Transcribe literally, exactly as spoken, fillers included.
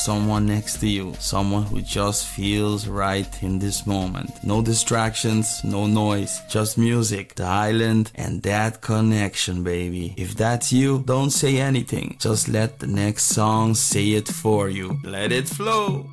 someone next to you, someone who just feels right in this moment. No distractions, no noise, just music, the island, and that connection, baby. If that's you, don't say anything. Just let the next song say it for you. Let it flow.